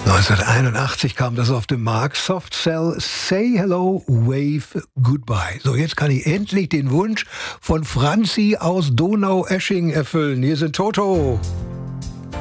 1981 kam das auf den Markt. Soft Cell, Say Hello, Wave Goodbye. So, jetzt kann ich endlich den Wunsch von Franzi aus Donaueschingen erfüllen. Hier sind Toto.